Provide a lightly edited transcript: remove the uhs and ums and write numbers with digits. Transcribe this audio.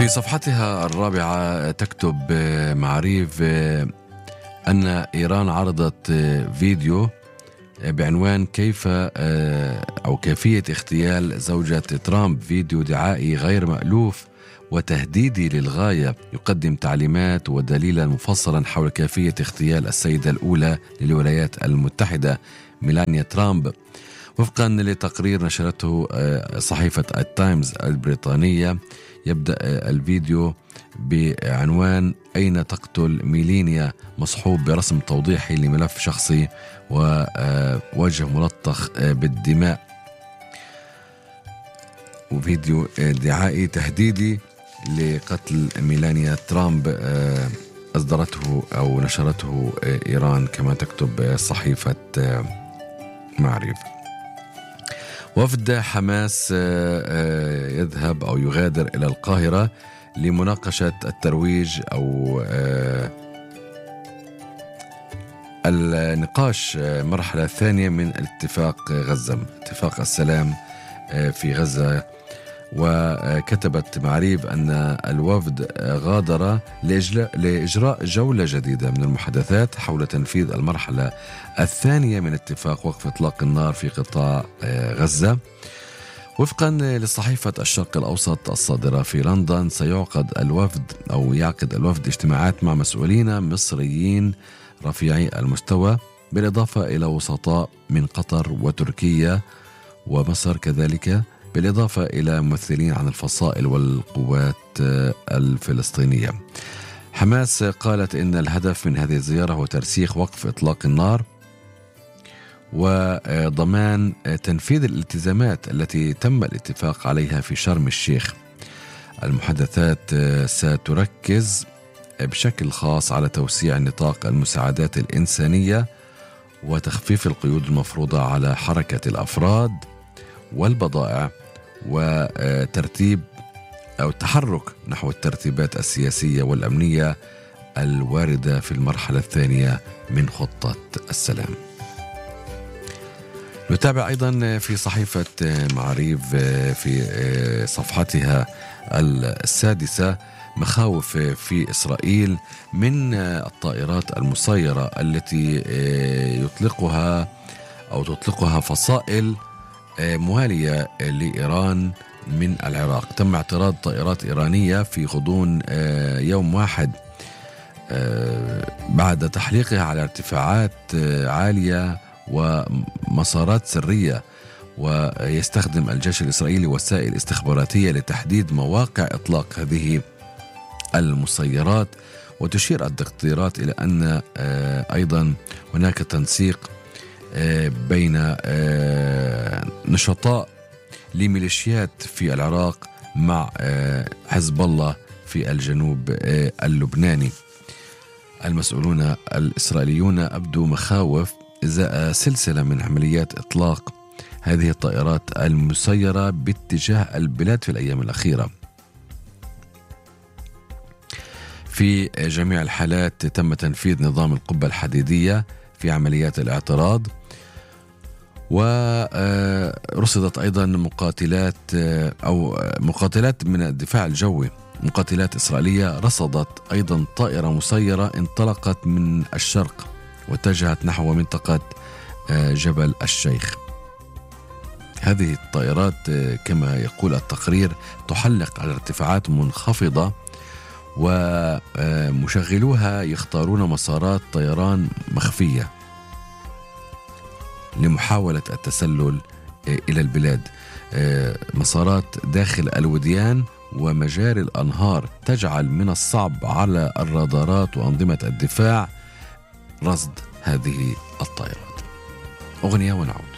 في صفحتها الرابعة تكتب معاريف أن إيران عرضت فيديو بعنوان كيفية اغتيال زوجة ترامب، فيديو دعائي غير مألوف وتهديدي للغاية، يقدم تعليمات ودليلا مفصلا حول كيفية اغتيال السيدة الأولى للولايات المتحدة ميلانيا ترامب. وفقا لتقرير نشرته صحيفة التايمز البريطانية، يبدأ الفيديو بعنوان أين تقتل ميلانيا، مصحوب برسم توضيحي لملف شخصي ووجه ملطخ بالدماء، وفيديو دعائي تهديدي لقتل ميلانيا ترامب أصدرته أو نشرته إيران كما تكتب صحيفة معريف. وفد حماس يذهب أو يغادر إلى القاهرة لمناقشة الترويج أو النقاش مرحلة ثانية من اتفاق غزة، اتفاق السلام في غزة. وكتبت معريف أن الوفد غادر لإجراء جولة جديدة من المحادثات حول تنفيذ المرحلة الثانية من اتفاق وقف إطلاق النار في قطاع غزة. وفقا لصحيفة الشرق الأوسط الصادرة في لندن، سيعقد الوفد اجتماعات مع مسؤولين مصريين رفيعي المستوى، بالإضافة إلى وسطاء من قطر وتركيا ومصر كذلك، بالإضافة إلى ممثلين عن الفصائل والقوات الفلسطينية. حماس قالت إن الهدف من هذه الزيارة هو ترسيخ وقف إطلاق النار وضمان تنفيذ الالتزامات التي تم الاتفاق عليها في شرم الشيخ. المحادثات ستركز بشكل خاص على توسيع نطاق المساعدات الإنسانية وتخفيف القيود المفروضة على حركة الأفراد والبضائع، وترتيب أو التحرك نحو الترتيبات السياسية والأمنية الواردة في المرحلة الثانية من خطة السلام. نتابع أيضا في صحيفة معاريف في صفحتها السادسة مخاوف في إسرائيل من الطائرات المسيرة التي تطلقها فصائل موالية لإيران من العراق. تم اعتراض طائرات إيرانية في غضون يوم واحد بعد تحليقها على ارتفاعات عالية ومسارات سرية. ويستخدم الجيش الإسرائيلي وسائل استخباراتية لتحديد مواقع إطلاق هذه المسيرات. وتشير التقديرات إلى أن أيضا هناك تنسيق بين نشطاء لميليشيات في العراق مع حزب الله في الجنوب اللبناني. المسؤولون الإسرائيليون أبدوا مخاوف إزاء سلسلة من عمليات إطلاق هذه الطائرات المسيرة باتجاه البلاد في الأيام الأخيرة. في جميع الحالات تم تنفيذ نظام القبة الحديدية في عمليات الاعتراض. ورصدت أيضا مقاتلات من الدفاع الجوي، مقاتلات إسرائيلية رصدت أيضا طائرة مسيرة انطلقت من الشرق واتجهت نحو منطقة جبل الشيخ. هذه الطائرات كما يقول التقرير تحلق على ارتفاعات منخفضة، ومشغلوها يختارون مسارات طيران مخفية لمحاولة التسلل إلى البلاد. مسارات داخل الوديان ومجاري الأنهار تجعل من الصعب على الرادارات وأنظمة الدفاع رصد هذه الطائرات. أغنية ونعود.